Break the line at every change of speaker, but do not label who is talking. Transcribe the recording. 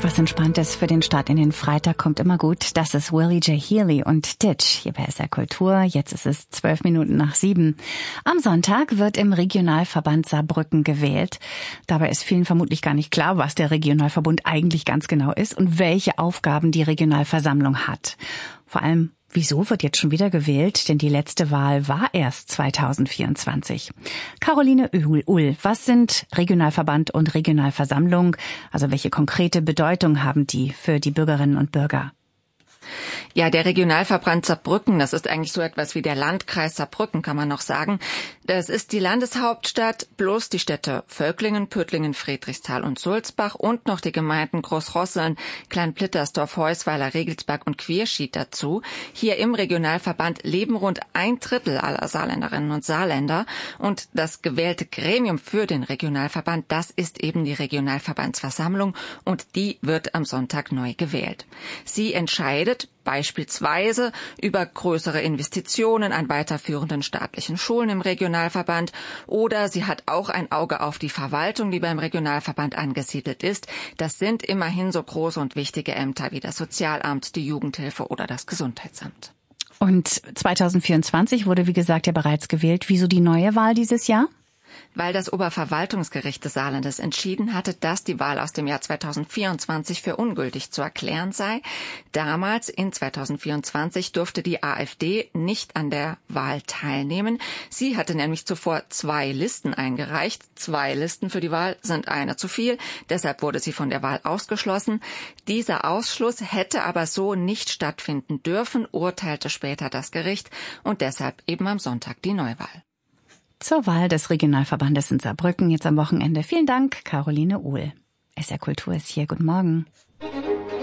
Was Entspanntes für den Start in den Freitag kommt immer gut. Das ist Willie J. Healy und Ditch hier bei SR Kultur. Jetzt ist es 7:12. Am Sonntag wird im Regionalverband Saarbrücken gewählt. Dabei ist vielen vermutlich gar nicht klar, was der Regionalverbund eigentlich ganz genau ist und welche Aufgaben die Regionalversammlung hat. Vor allem, wieso wird jetzt schon wieder gewählt? Denn die letzte Wahl war erst 2024. Caroline Uhl, was sind Regionalverband und Regionalversammlung? Also welche konkrete Bedeutung haben die für die Bürgerinnen und Bürger?
Ja, der Regionalverband Saarbrücken, das ist eigentlich so etwas wie der Landkreis Saarbrücken, kann man noch sagen. Das ist die Landeshauptstadt plus die Städte Völklingen, Püttlingen, Friedrichsthal und Sulzbach und noch die Gemeinden Großrosseln, Kleinplittersdorf, Heusweiler, Regelsberg und Quierschied dazu. Hier im Regionalverband leben rund 1/3 aller Saarländerinnen und Saarländer. Und das gewählte Gremium für den Regionalverband, das ist eben die Regionalverbandsversammlung und die wird am Sonntag neu gewählt. Sie entscheidet beispielsweise über größere Investitionen an weiterführenden staatlichen Schulen im Regionalverband oder sie hat auch ein Auge auf die Verwaltung, die beim Regionalverband angesiedelt ist. Das sind immerhin so große und wichtige Ämter wie das Sozialamt, die Jugendhilfe oder das Gesundheitsamt.
Und 2024 wurde, wie gesagt, ja bereits gewählt. Wieso die neue Wahl dieses Jahr?
Weil das Oberverwaltungsgericht des Saarlandes entschieden hatte, dass die Wahl aus dem Jahr 2024 für ungültig zu erklären sei. Damals, in 2024, durfte die AfD nicht an der Wahl teilnehmen. Sie hatte nämlich zuvor 2 Listen eingereicht. 2 Listen für die Wahl sind eine zu viel. Deshalb wurde sie von der Wahl ausgeschlossen. Dieser Ausschluss hätte aber so nicht stattfinden dürfen, urteilte später das Gericht und deshalb eben am Sonntag die Neuwahl.
Zur Wahl des Regionalverbandes in Saarbrücken jetzt am Wochenende. Vielen Dank, Caroline Uhl. SR Kultur ist hier. Guten Morgen.